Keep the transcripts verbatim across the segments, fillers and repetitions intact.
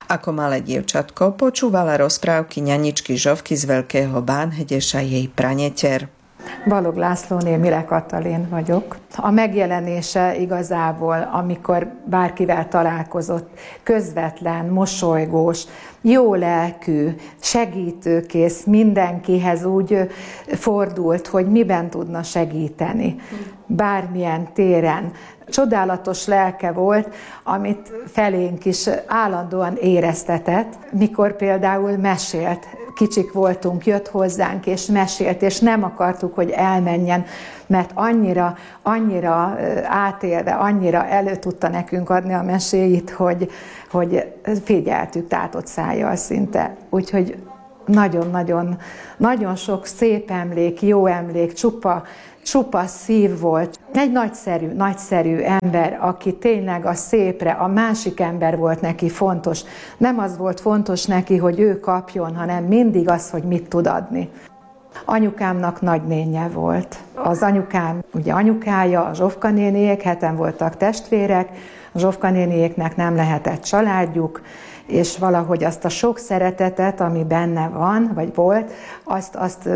Ako malé dievčatko počúvala rozprávky ňaničky Žofky z Veľkého Bánhedeša jej praneter. Balogh Lászlóné Mire Katalin vagyok. A megjelenése igazából, amikor bárkivel találkozott, közvetlen, mosolygós, jó lelkű, segítőkész, mindenkihez úgy fordult, hogy miben tudna segíteni, bármilyen téren. Csodálatos lelke volt, amit felénk is állandóan éreztetett, mikor például mesélt. Kicsik voltunk, jött hozzánk és mesélt, és nem akartuk, hogy elmenjen, mert annyira, annyira átélve, annyira elő tudta nekünk adni a meséit, hogy, hogy figyeltük tátott szájjal szinte. Úgyhogy nagyon-nagyon nagyon sok szép emlék, jó emlék, csupa, csupa szív volt. Egy nagyszerű, nagyszerű ember, aki tényleg a szépre, a másik ember volt neki fontos. Nem az volt fontos neki, hogy ő kapjon, hanem mindig az, hogy mit tud adni. Anyukámnak nagynénje volt. Az anyukám, ugye anyukája, a Zsofka néniék, heten voltak testvérek, a Zsofka néniéknek nem lehetett családjuk, és valahogy azt a sok szeretetet, ami benne van, vagy volt, azt, azt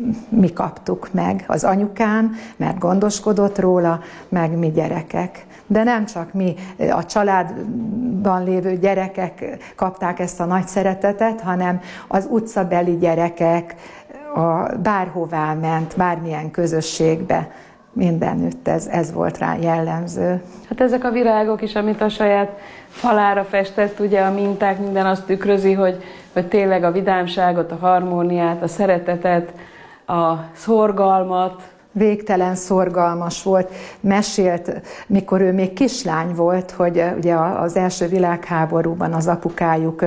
mi kaptuk meg. Az anyukám, mert gondoskodott róla, meg mi gyerekek. De nem csak mi, a családban lévő gyerekek kapták ezt a nagy szeretetet, hanem az utcabeli gyerekek, a, bárhová ment, bármilyen közösségbe, mindenütt ez, ez volt rá jellemző. Hát ezek a virágok is, amit a saját falára festett, ugye a minták, minden azt tükrözi, hogy, hogy tényleg a vidámságot, a harmóniát, a szeretetet, a szorgalmat. Végtelen szorgalmas volt, mesélt, mikor ő még kislány volt, hogy ugye az első világháborúban az apukájuk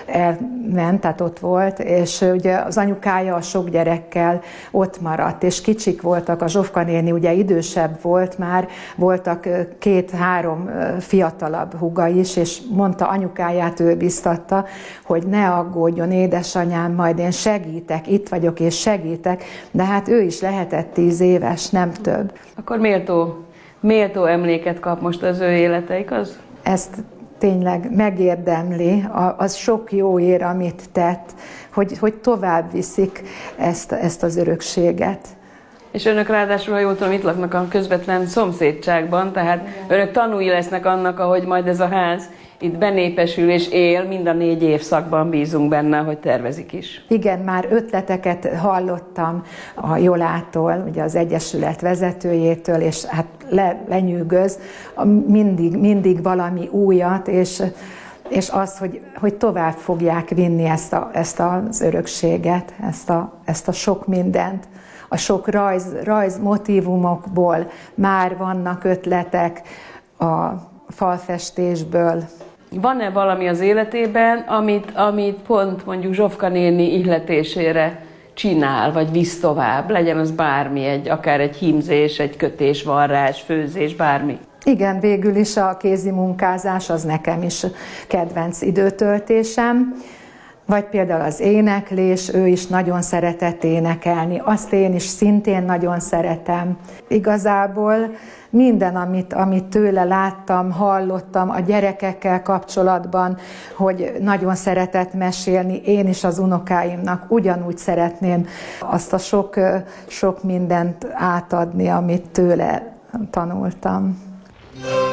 elment, tehát ott volt, és ugye az anyukája a sok gyerekkel ott maradt, és kicsik voltak, a Zsofka néni ugye idősebb volt már, voltak két-három fiatalabb húga is, és mondta anyukáját, ő biztatta, hogy ne aggódjon édesanyám, majd én segítek, itt vagyok és segítek, de hát ő is lehetett tíz éves, nem több. Akkor méltó, méltó emléket kap most az ő élete, igaz? Ezt tényleg megérdemli, az sok jó ér, amit tett, hogy, hogy tovább viszik ezt, ezt az örökséget. És önök ráadásul, ha jól tudom, itt laknak a közvetlen szomszédságban, tehát önök tanúi lesznek annak, ahogy majd ez a ház itt benépesül és él, mind a négy évszakban bízunk benne, hogy tervezik is. Igen, már ötleteket hallottam a Jolától, ugye az Egyesület vezetőjétől, és hát le, lenyűgöz mindig, mindig valami újat, és, és az, hogy, hogy tovább fogják vinni ezt, a, ezt az örökséget, ezt a, ezt a sok mindent. A sok rajz, rajz motívumokból már vannak ötletek a falfestésből. Van-e valami az életében, amit, amit pont mondjuk Zsofka néni ihletésére csinál, vagy visz tovább? Legyen az bármi, egy, akár egy hímzés, egy kötés, varrás, főzés, bármi. Igen, végül is a kézi munkázás az nekem is kedvenc időtöltésem. Vagy például az éneklés, ő is nagyon szeretett énekelni, azt én is szintén nagyon szeretem. Igazából minden, amit, amit tőle láttam, hallottam a gyerekekkel kapcsolatban, hogy nagyon szeretett mesélni, én is az unokáimnak ugyanúgy szeretném azt a sok, sok mindent átadni, amit tőle tanultam.